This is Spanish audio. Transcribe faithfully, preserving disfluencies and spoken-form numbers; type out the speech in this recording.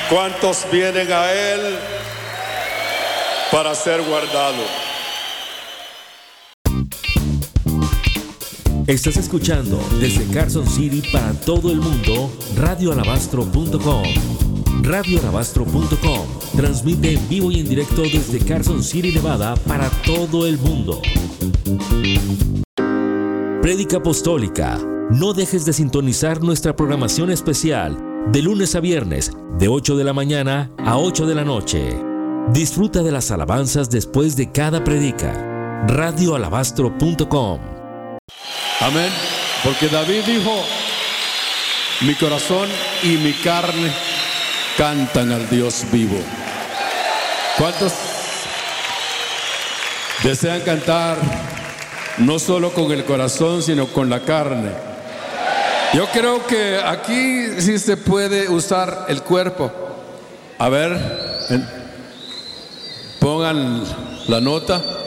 ¿Cuántos vienen a Él para ser guardados? Estás escuchando desde Carson City para todo el mundo, radio alabastro punto com. radio alabastro punto com transmite en vivo y en directo desde Carson City, Nevada, para todo el mundo. Prédica Apostólica. No dejes de sintonizar nuestra programación especial de lunes a viernes, de ocho de la mañana a ocho de la noche. Disfruta de las alabanzas después de cada prédica. radio alabastro punto com. Amén. Porque David dijo: mi corazón y mi carne cantan al Dios vivo. ¿Cuántos desean cantar no solo con el corazón, sino con la carne? Yo creo que aquí sí se puede usar el cuerpo. A ver, pongan la nota.